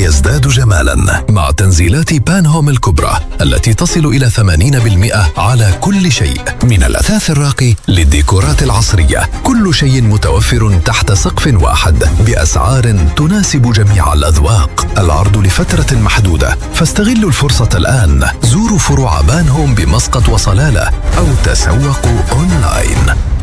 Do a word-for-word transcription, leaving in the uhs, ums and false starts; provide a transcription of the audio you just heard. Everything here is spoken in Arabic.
ويزداد جمالا مع تنزيلات بان هوم الكبرى التي تصل إلى ثمانين بالمئة على كل شيء، من الأثاث الراقي للديكورات العصرية. كل شيء متوفر تحت سقف واحد بأسعار تناسب جميع الأذواق. العرض لفترة محدودة، فاستغلوا الفرصة الآن. زوروا فروع بان هوم بمسقط وصلالة أو تسوقوا أونلاين.